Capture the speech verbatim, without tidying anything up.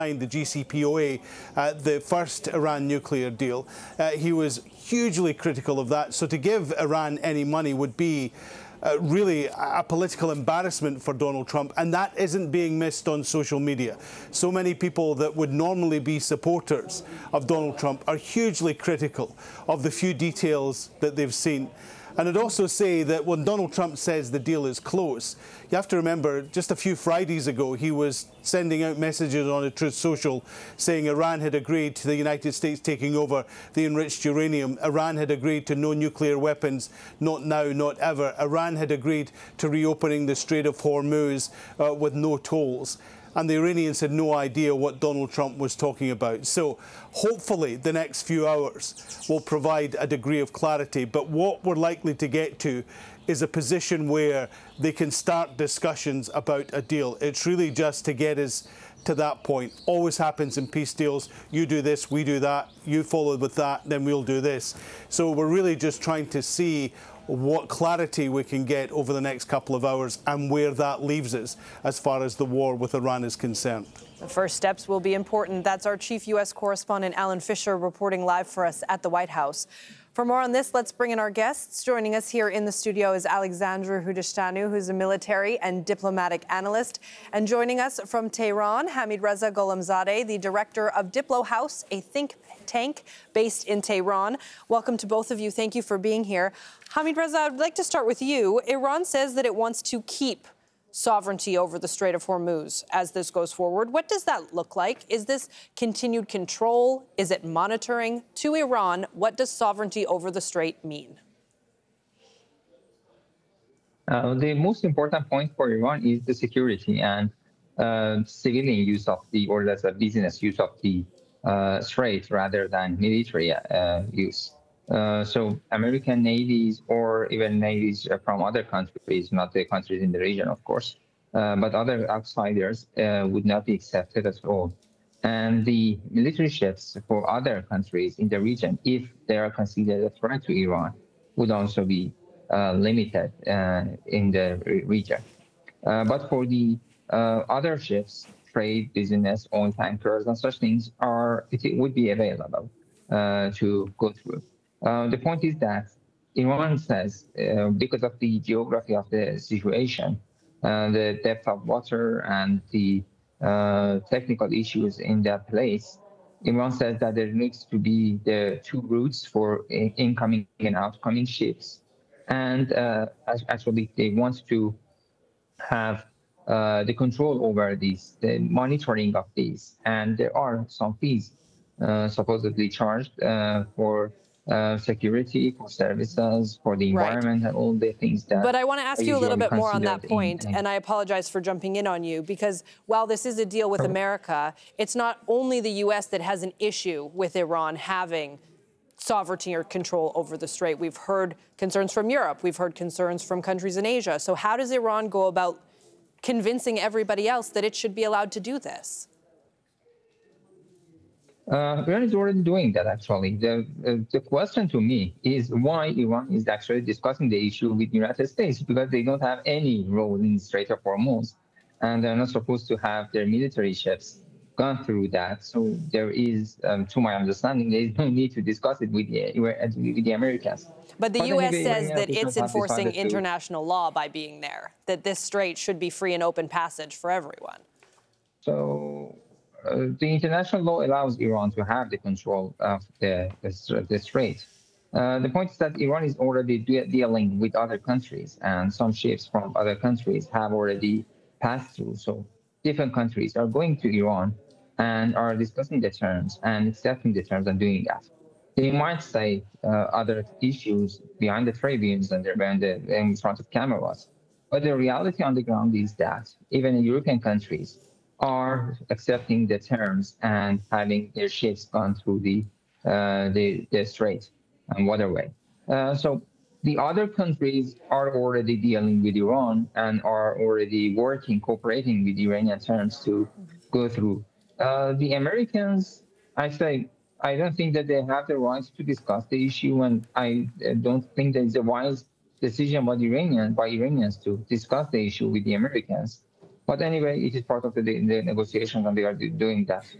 the J C P O A, uh, the first Iran nuclear deal. Uh, he was hugely critical of that. So to give Iran any money would be uh, really a political embarrassment for Donald Trump, and that isn't being missed on social media. So many people that would normally be supporters of Donald Trump are hugely critical of the few details that they've seen. And I'd also say that when Donald Trump says the deal is close, you have to remember just a few Fridays ago he was sending out messages on a Truth Social saying Iran had agreed to the United States taking over the enriched uranium. Iran had agreed to no nuclear weapons, not now, not ever. Iran had agreed to reopening the Strait of Hormuz uh, with no tolls. And the Iranians had no idea what Donald Trump was talking about. So hopefully the next few hours will provide a degree of clarity. But what we're likely to get to is a position where they can start discussions about a deal. It's really just to get us to that point. Always happens in peace deals. You do this, we do that. You follow with that, then we'll do this. So we're really just trying to see what clarity we can get over the next couple of hours and where that leaves us as far as the war with Iran is concerned. The first steps will be important. That's our chief U S correspondent, Alan Fisher, reporting live for us at the White House. For more on this, let's bring in our guests. Joining us here in the studio is Alexandru Hudashanu, who's a military and diplomatic analyst. And joining us from Tehran, Hamid Reza Gholamzadeh, the director of Diplo House, a think tank based in Tehran. Welcome to both of you. Thank you for being here. Hamid Reza, I'd like to start with you. Iran says that it wants to keep sovereignty over the Strait of Hormuz as this goes forward. What does that look like? Is this continued control? Is it monitoring? To Iran, what does sovereignty over the strait mean? Uh, the most important point for Iran is the security and uh, civilian use of the, or as a business use of the uh, strait rather than military uh, use. Uh, so American navies or even navies from other countries, not the countries in the region, of course, uh, but other outsiders uh, would not be accepted at all. And the military ships for other countries in the region, if they are considered a threat to Iran, would also be uh, limited uh, in the re region. Uh, but for the uh, other ships, trade, business, oil tankers, and such things, are it would be available uh, to go through. Uh, the point is that Iran says, uh, because of the geography of the situation, uh, the depth of water and the uh, technical issues in that place, Iran says that there needs to be the two routes for in incoming and outgoing ships. And uh, actually, they want to have uh, the control over these, the monitoring of these. And there are some fees uh, supposedly charged uh, for Uh, security, for services, for the environment, right, and all the things that. But I want to ask you a little bit more on that point, in, in, and I apologize for jumping in on you, because while this is a deal with America, it's not only the U S that has an issue with Iran having sovereignty or control over the strait. We've heard concerns from Europe. We've heard concerns from countries in Asia. So how does Iran go about convincing everybody else that it should be allowed to do this? Uh, Iran is already doing that, actually. The, uh, the question to me is why Iran is actually discussing the issue with the United States, because they don't have any role in the Strait of Hormuz, and they're not supposed to have their military ships gone through that. So there is, um, to my understanding, there is no need to discuss it with the, with the Americans. But the but U S says that it's enforcing international law by being there, that this strait should be free and open passage for everyone. So Uh, the international law allows Iran to have the control of the, the, the strait. Uh, the point is that Iran is already de dealing with other countries, and some ships from other countries have already passed through. So different countries are going to Iran and are discussing the terms and accepting the terms and doing that. They might say uh, other issues behind the tribunes and behind the, in front of cameras. But the reality on the ground is that even in European countries are accepting the terms and having their ships gone through the uh, the, the strait and waterway. Uh, so the other countries are already dealing with Iran and are already working, cooperating with Iranian terms to go through. Uh, the Americans, I say, I don't think that they have the right to discuss the issue, and I don't think that it's a wise decision by Iranian by Iranians to discuss the issue with the Americans. But anyway, it is part of the, the negotiations, and they are doing that.